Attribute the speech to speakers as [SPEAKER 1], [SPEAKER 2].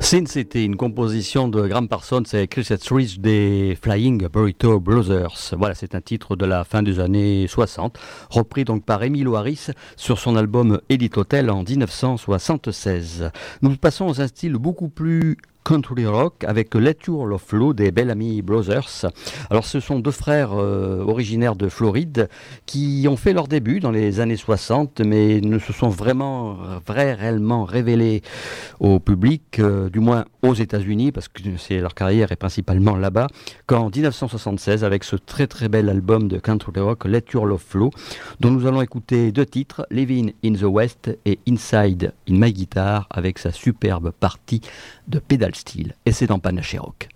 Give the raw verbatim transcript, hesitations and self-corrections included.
[SPEAKER 1] Sin, c'était une composition de Graham Parsons et Chris Etheridge des Flying Burrito Brothers. Voilà, c'est un titre de la fin des années soixante, repris donc par Emmylou Harris sur son album Elite Hotel en dix-neuf cent soixante-seize. Nous passons dans un style beaucoup plus country rock avec Let Your Love Flow des Bellamy Brothers. Alors ce sont deux frères euh, originaires de Floride qui ont fait leur début dans les années soixante mais ne se sont vraiment vrai, réellement révélés au public, euh, du moins aux États-Unis parce que c'est, leur carrière est principalement là-bas, qu'en dix-neuf cent soixante-seize avec ce très très bel album de country rock Let Your Love Flow dont nous allons écouter deux titres, Living in the West et Inside in My Guitar avec sa superbe partie de pédale style, et c'est dans Panache Rock.